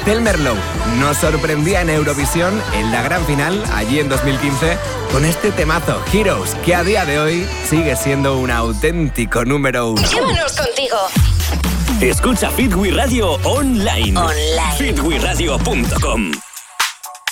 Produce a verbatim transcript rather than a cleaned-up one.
Thelma Lowe nos sorprendía en Eurovisión en la gran final, allí en dos mil quince, con este temazo, Heroes, que a día de hoy sigue siendo un auténtico número uno. Llévanos contigo. Escucha Fit We Radio online. Online. fit we radio punto com